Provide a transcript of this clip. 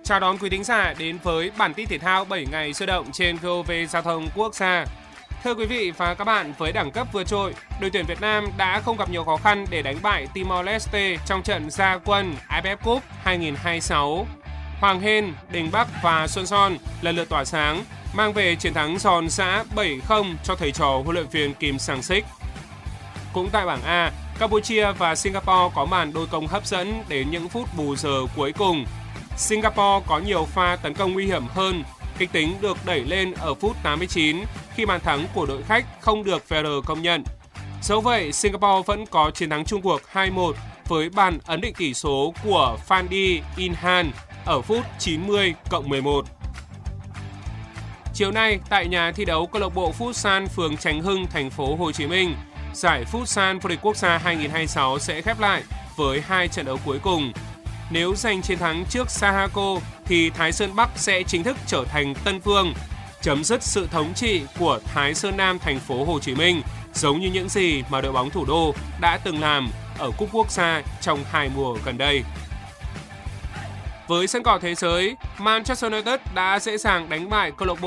Chào đón quý thính giả đến với bản tin thể thao 7 ngày sôi động trên VOV Giao thông Quốc gia. Thưa quý vị và các bạn, với đẳng cấp vượt trội, đội tuyển Việt Nam đã không gặp nhiều khó khăn để đánh bại Timor-Leste trong trận ra quân AFF Cup 2026. Hoàng Hên, Đình Bắc và Xuân Son lần lượt tỏa sáng, mang về chiến thắng giòn giã 7-0 cho thầy trò huấn luyện viên Kim Sang-sik. Cũng tại bảng A, Campuchia và Singapore có màn đôi công hấp dẫn đến những phút bù giờ cuối cùng. Singapore có nhiều pha tấn công nguy hiểm hơn, kịch tính được đẩy lên ở phút 89 khi bàn thắng của đội khách không được VAR công nhận. Dẫu vậy, Singapore vẫn có chiến thắng chung cuộc 2-1 với bàn ấn định tỷ số của Fandi Inhan ở phút 90+11. Chiều nay, tại nhà thi đấu câu lạc bộ Futsal phường Chánh Hưng, thành phố Hồ Chí Minh, giải Futsal vô địch quốc gia 2026 sẽ khép lại với 2 trận đấu cuối cùng. Nếu giành chiến thắng trước Sahako thì Thái Sơn Bắc sẽ chính thức trở thành Tân Vương, chấm dứt sự thống trị của Thái Sơn Nam, thành phố Hồ Chí Minh, giống như những gì mà đội bóng thủ đô đã từng làm ở Cúp Quốc gia trong 2 mùa gần đây. Với sân cỏ thế giới, Manchester United đã dễ dàng đánh bại câu lạc bộ